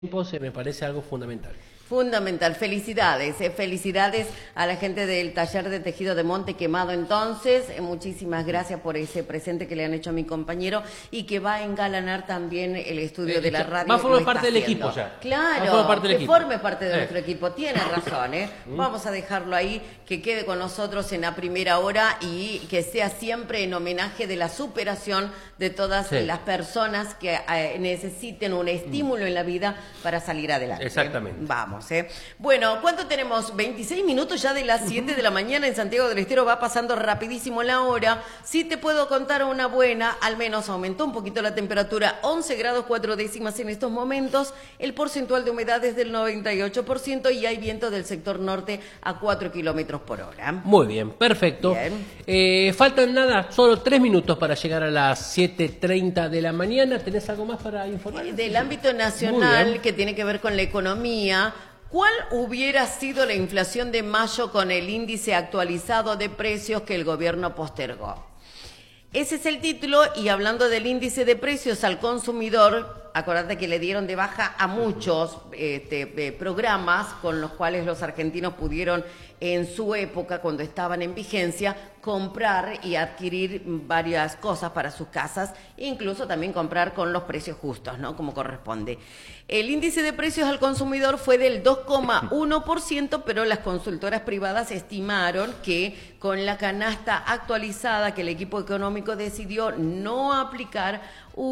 me parece algo fundamental. Fundamental, felicidades a la gente del taller de tejido de Monte Quemado. Entonces, muchísimas gracias por ese presente que le han hecho a mi compañero y que va a engalanar también el estudio de la radio. Va a formar parte del equipo ya. Claro, que forme parte de nuestro equipo. Tiene razón, ¿eh? Vamos a dejarlo ahí, que quede con nosotros en la primera hora y que sea siempre en homenaje de la superación de todas las personas que necesiten un estímulo en la vida para salir adelante. Exactamente. Vamos. Bueno, ¿cuánto tenemos? 26 minutos ya de las 7 de la mañana en Santiago del Estero. Va pasando rapidísimo la hora. Sí te puedo contar una buena, al menos aumentó un poquito la temperatura, 11 grados 4 décimas en estos momentos. El porcentual de humedad es del 98% y hay viento del sector norte a 4 kilómetros por hora. Muy bien, perfecto. Bien. Faltan solo 3 minutos para llegar a las 7:30 de la mañana. ¿Tenés algo más para informar? Del ámbito nacional, que tiene que ver con la economía. ¿Cuál hubiera sido la inflación de mayo con el índice actualizado de precios que el gobierno postergó? Ese es el título, y hablando del índice de precios al consumidor, acordate que le dieron de baja a muchos programas con los cuales los argentinos pudieron en su época, cuando estaban en vigencia, comprar y adquirir varias cosas para sus casas, incluso también comprar con los precios justos, ¿no? Como corresponde. El índice de precios al consumidor fue del 2,1%, pero las consultoras privadas estimaron que con la canasta actualizada que el equipo económico decidió no aplicar,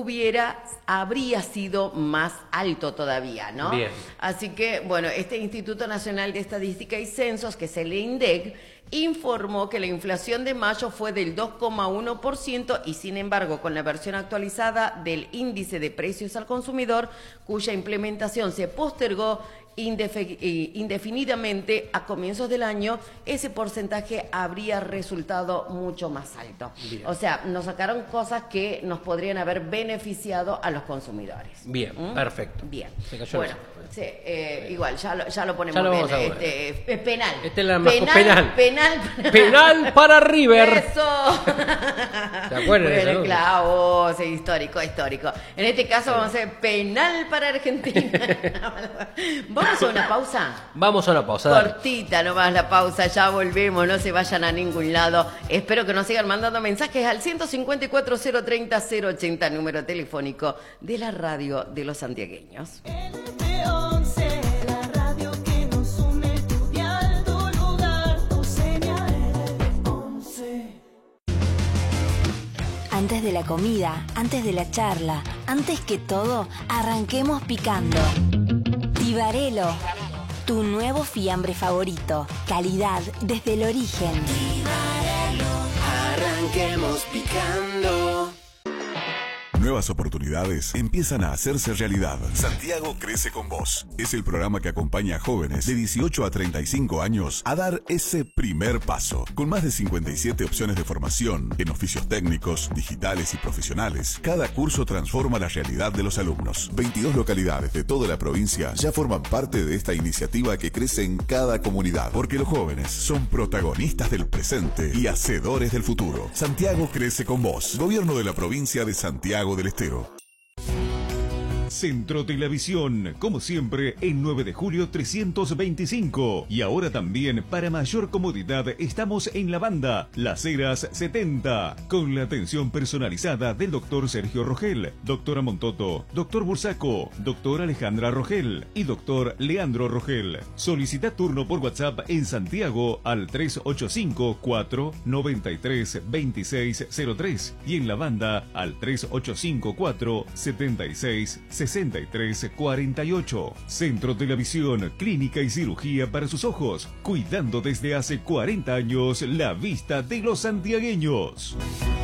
habría sido más alto todavía, ¿no? Bien. Así que, bueno, este Instituto Nacional de Estadística y Censos, que es el INDEC, informó que la inflación de mayo fue del 2,1% y, sin embargo, con la versión actualizada del índice de precios al consumidor, cuya implementación se postergó indefinidamente a comienzos del año, ese porcentaje habría resultado mucho más alto. Bien. O sea, nos sacaron cosas que nos podrían haber beneficiado a los consumidores. Bien, perfecto. Bien. Se cayó bueno, sí, igual, ya lo ponemos ya lo bien. Penal. Penal para River. Eso. ¿Se acuerdan de eso? Claro, sí, histórico. En este caso vamos a hacer penal para Argentina. ¿Vamos a una pausa? Vamos a una pausa. Cortita nomás la pausa, ya volvemos, no se vayan a ningún lado. Espero que nos sigan mandando mensajes al 154-030-080, número telefónico de la radio de los santiagueños. Antes de la comida, antes de la charla, antes que todo, arranquemos picando. Tibarelo, tu nuevo fiambre favorito. Calidad desde el origen. Tibarelo, arranquemos picando. Nuevas oportunidades empiezan a hacerse realidad. Santiago crece con vos. Es el programa que acompaña a jóvenes de 18 a 35 años a dar ese primer paso. Con más de 57 opciones de formación en oficios técnicos, digitales y profesionales, cada curso transforma la realidad de los alumnos. 22 localidades de toda la provincia ya forman parte de esta iniciativa que crece en cada comunidad. Porque los jóvenes son protagonistas del presente y hacedores del futuro. Santiago crece con vos. Gobierno de la provincia de Santiago del Estero. Centro Televisión, como siempre, en 9 de julio 325. Y ahora también, para mayor comodidad, estamos en la banda Las Heras 70, con la atención personalizada del doctor Sergio Rogel, doctora Montoto, doctor Bursaco, doctora Alejandra Rogel y doctor Leandro Rogel. Solicita turno por WhatsApp en Santiago al 385-493-2603 y en la banda al 385-476-6348. Centro Televisión, clínica y cirugía para sus ojos, cuidando desde hace 40 años la vista de los santiagueños.